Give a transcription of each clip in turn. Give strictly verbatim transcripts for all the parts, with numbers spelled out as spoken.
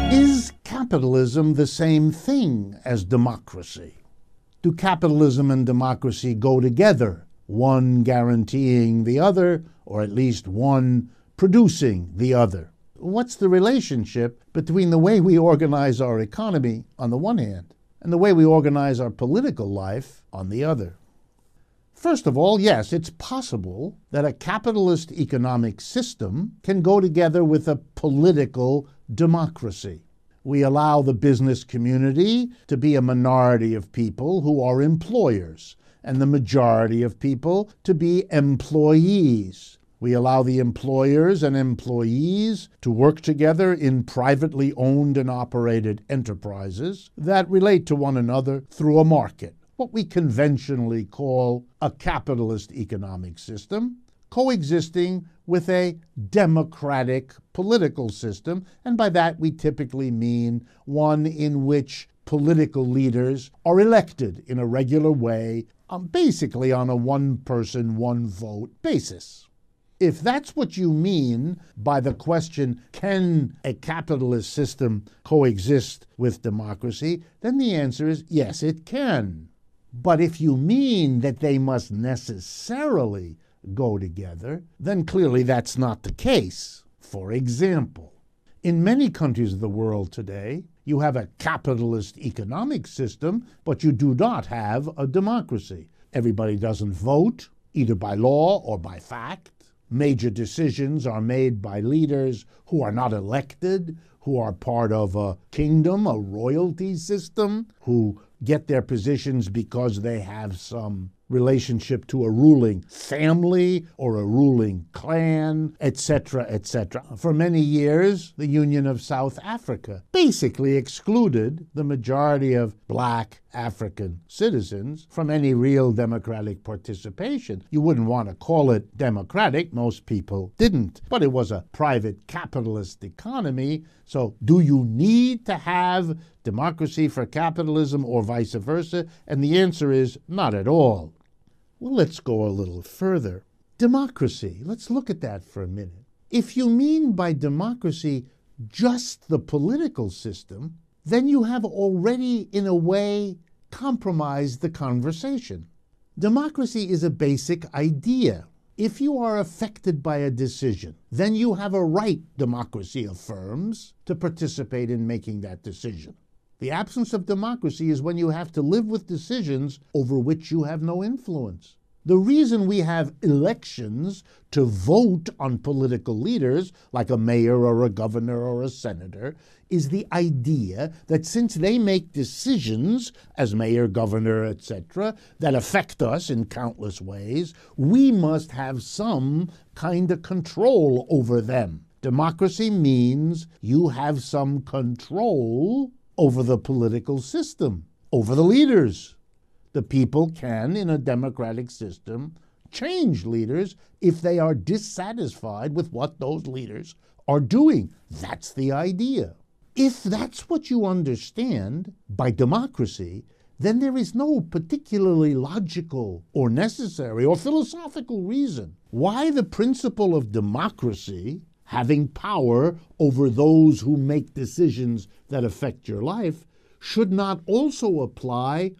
Is capitalism the same thing as democracy? Do capitalism and democracy go together, one guaranteeing the other, or at least one producing the other? What's the relationship between the way we organize our economy on the one hand and the way we organize our political life on the other? First of all, yes, it's possible that a capitalist economic system can go together with a political democracy. We allow the business community to be a minority of people who are employers, and the majority of people to be employees. We allow the employers and employees to work together in privately owned and operated enterprises that relate to one another through a market, what we conventionally call a capitalist economic system, coexisting with a democratic political system, and by that we typically mean one in which political leaders are elected in a regular way, um, basically on a one-person, one-vote basis. If that's what you mean by the question, can a capitalist system coexist with democracy, then the answer is yes, it can. But if you mean that they must necessarily go together, then clearly that's not the case. For example, in many countries of the world today, you have a capitalist economic system, but you do not have a democracy. Everybody doesn't vote, either by law or by fact. Major decisions are made by leaders who are not elected, who are part of a kingdom, a royalty system, who get their positions because they have some relationship to a ruling family or a ruling clan, et cetera, et cetera. For many years, the Union of South Africa basically excluded the majority of black African citizens from any real democratic participation. You wouldn't want to call it democratic, most people didn't, but it was a private capitalist economy. So do you need to have democracy for capitalism or vice versa? And the answer is not at all. Well, let's go a little further. Democracy, let's look at that for a minute. If you mean by democracy just the political system, then you have already, in a way, compromised the conversation. Democracy is a basic idea. If you are affected by a decision, then you have a right, democracy affirms, to participate in making that decision. The absence of democracy is when you have to live with decisions over which you have no influence. The reason we have elections to vote on political leaders, like a mayor or a governor or a senator, is the idea that since they make decisions, as mayor, governor, et cetera, that affect us in countless ways, we must have some kind of control over them. Democracy means you have some control over the political system, over the leaders. The people can, in a democratic system, change leaders if they are dissatisfied with what those leaders are doing. That's the idea. If that's what you understand by democracy, then there is no particularly logical or necessary or philosophical reason why the principle of democracy, having power over those who make decisions that affect your life, should not also apply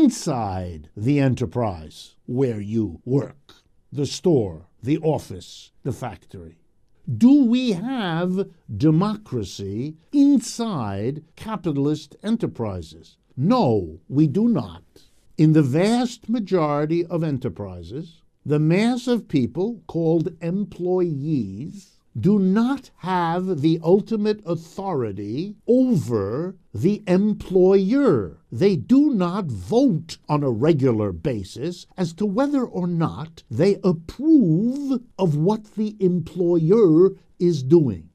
inside the enterprise where you work, the store, the office, the factory. Do we have democracy inside capitalist enterprises? No, we do not. In the vast majority of enterprises, the mass of people called employees do not have the ultimate authority over the employer. They do not vote on a regular basis as to whether or not they approve of what the employer is doing.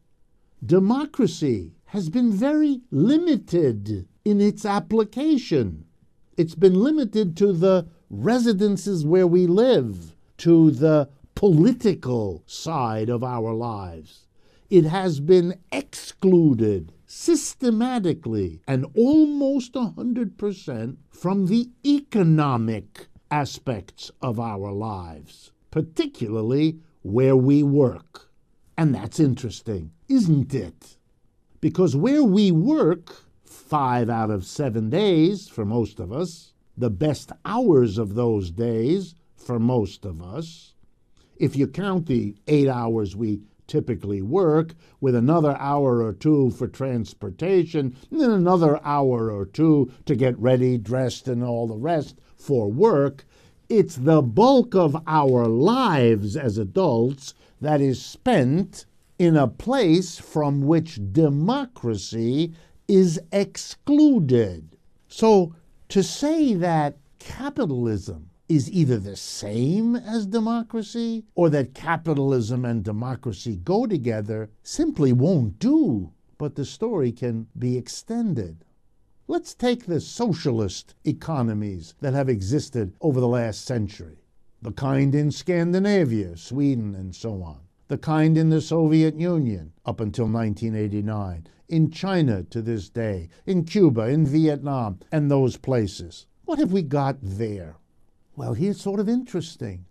Democracy has been very limited in its application. It's been limited to the residences where we live, to the political side of our lives. It has been excluded systematically and almost one hundred percent from the economic aspects of our lives, particularly where we work. And that's interesting, isn't it? Because where we work five out of seven days for most of us, the best hours of those days for most of us, if you count the eight hours we typically work with another hour or two for transportation, and then another hour or two to get ready, dressed, and all the rest for work, it's the bulk of our lives as adults that is spent in a place from which democracy is excluded. So to say that capitalism is either the same as democracy or that capitalism and democracy go together simply won't do. But the story can be extended. Let's take the socialist economies that have existed over the last century. The kind in Scandinavia, Sweden, and so on. The kind in the Soviet Union up until nineteen eighty-nine. In China to this day. In Cuba, in Vietnam, and those places. What have we got there? Well, here's sort of interesting.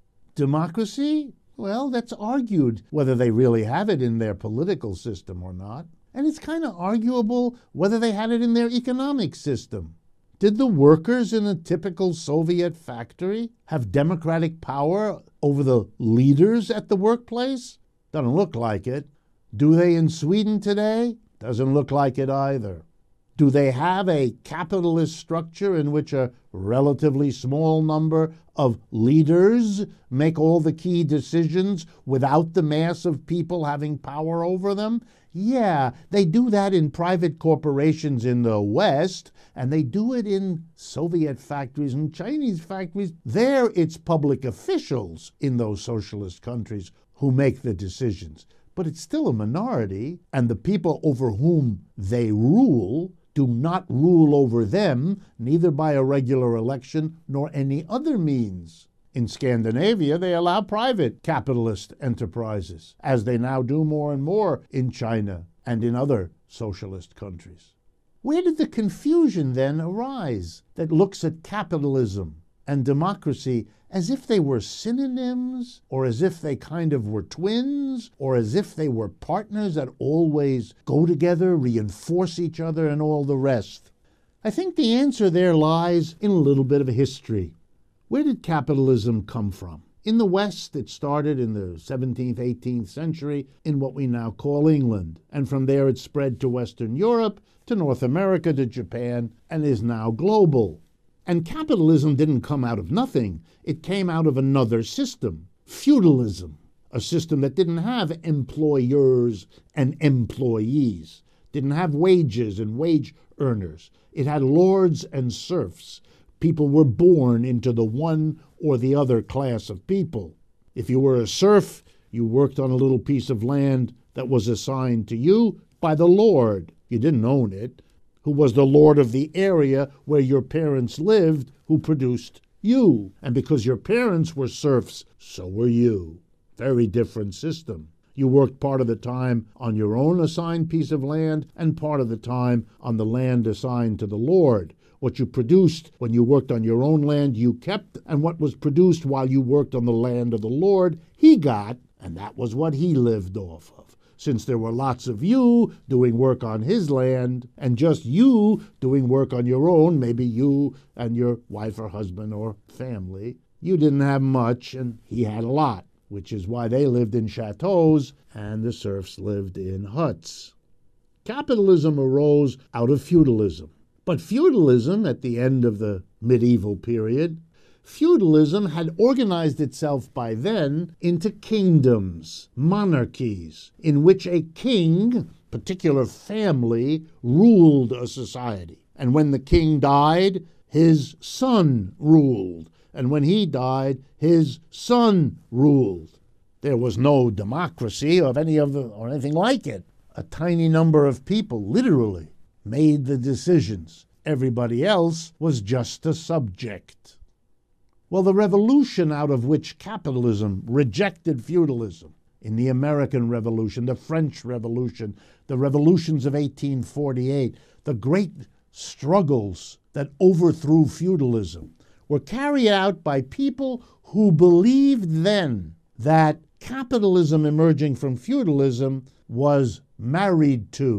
Democracy? Well, that's argued whether they really have it in their political system or not. And it's kind of arguable whether they had it in their economic system. Did the workers in a typical Soviet factory have democratic power over the leaders at the workplace? Doesn't look like it. Do they in Sweden today? Doesn't look like it either. Do they have a capitalist structure in which a relatively small number of leaders make all the key decisions without the mass of people having power over them? Yeah, they do that in private corporations in the West, and they do it in Soviet factories and Chinese factories. There it's public officials in those socialist countries who make the decisions. But it's still a minority, and the people over whom they rule do not rule over them, neither by a regular election nor any other means. In Scandinavia, they allow private capitalist enterprises, as they now do more and more in China and in other socialist countries. Where did the confusion then arise that looks at capitalism and democracy as if they were synonyms, or as if they kind of were twins, or as if they were partners that always go together, reinforce each other, and all the rest? I think the answer there lies in a little bit of history. Where did capitalism come from? In the West, it started in the seventeenth, eighteenth century in what we now call England. And from there it spread to Western Europe, to North America, to Japan, and is now global. And capitalism didn't come out of nothing. It came out of another system, feudalism, a system that didn't have employers and employees, didn't have wages and wage earners. It had lords and serfs. People were born into the one or the other class of people. If you were a serf, you worked on a little piece of land that was assigned to you by the lord. You didn't own it. Who was the lord of the area where your parents lived, who produced you. And because your parents were serfs, so were you. Very different system. You worked part of the time on your own assigned piece of land and part of the time on the land assigned to the lord. What you produced when you worked on your own land, you kept, and what was produced while you worked on the land of the lord, he got, and that was what he lived off of. Since there were lots of you doing work on his land, and just you doing work on your own, maybe you and your wife or husband or family, you didn't have much, and he had a lot, which is why they lived in chateaus and the serfs lived in huts. Capitalism arose out of feudalism. But feudalism, at the end of the medieval period, feudalism had organized itself by then into kingdoms, monarchies, in which a king, particular family, ruled a society. And when the king died, his son ruled. And when he died, his son ruled. There was no democracy of any of the, or anything like it. A tiny number of people, literally, made the decisions. Everybody else was just a subject. Well, the revolution out of which capitalism rejected feudalism, in the American Revolution, the French Revolution, the revolutions of eighteen forty-eight, the great struggles that overthrew feudalism, were carried out by people who believed then that capitalism emerging from feudalism was married to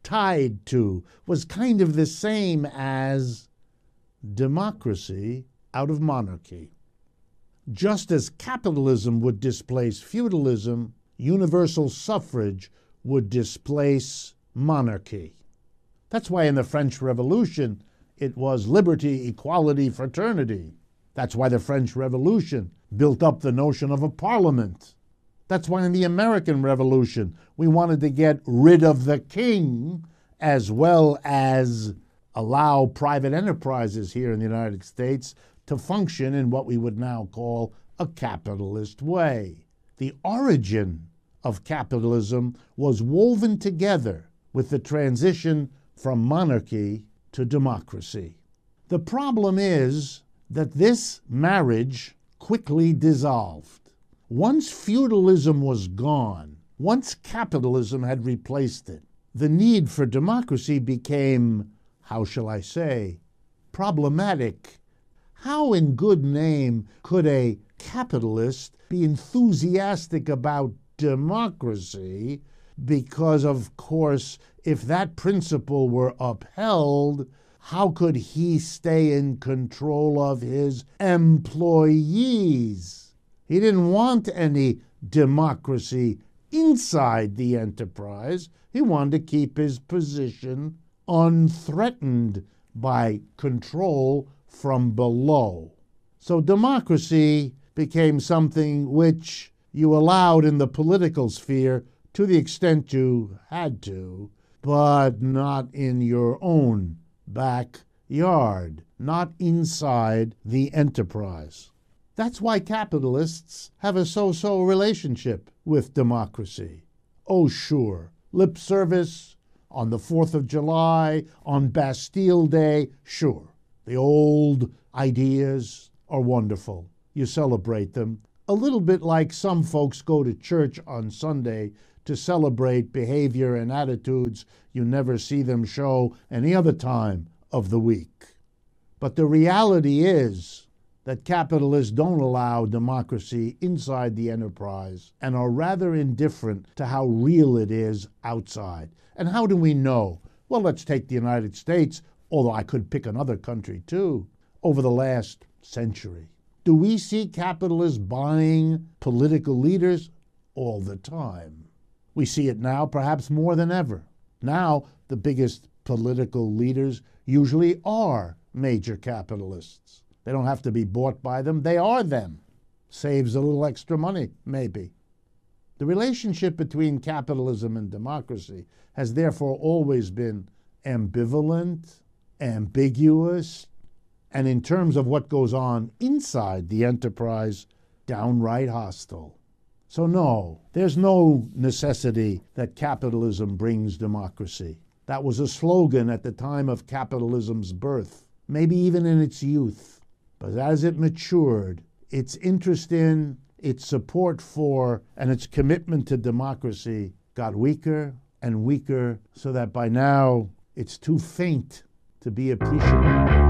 tied to, was kind of the same as democracy out of monarchy. Just as capitalism would displace feudalism, universal suffrage would displace monarchy. That's why in the French Revolution it was liberty, equality, fraternity. That's why the French Revolution built up the notion of a parliament. That's why in the American Revolution we wanted to get rid of the king as well as allow private enterprises here in the United States to function in what we would now call a capitalist way. The origin of capitalism was woven together with the transition from monarchy to democracy. The problem is that this marriage quickly dissolved. Once feudalism was gone, once capitalism had replaced it, the need for democracy became, how shall I say, problematic. How in good name could a capitalist be enthusiastic about democracy? Because, of course, if that principle were upheld, how could he stay in control of his employees? He didn't want any democracy inside the enterprise. He wanted to keep his position unthreatened by control from below. So democracy became something which you allowed in the political sphere to the extent you had to, but not in your own backyard, not inside the enterprise. That's why capitalists have a so-so relationship with democracy. Oh, sure, lip service on the fourth of July, on Bastille Day, sure. The old ideas are wonderful. You celebrate them. A little bit like some folks go to church on Sunday to celebrate behavior and attitudes you never see them show any other time of the week. But the reality is that capitalists don't allow democracy inside the enterprise and are rather indifferent to how real it is outside. And how do we know? Well, let's take the United States, although I could pick another country too, over the last century. Do we see capitalists buying political leaders? All the time. We see it now perhaps more than ever. Now, the biggest political leaders usually are major capitalists. They don't have to be bought by them. They are them. Saves a little extra money, maybe. The relationship between capitalism and democracy has therefore always been ambivalent, ambiguous, and in terms of what goes on inside the enterprise, downright hostile. So no, there's no necessity that capitalism brings democracy. That was a slogan at the time of capitalism's birth, maybe even in its youth. But as it matured, its interest in, its support for, and its commitment to democracy got weaker and weaker, so that by now it's too faint to be appreciated.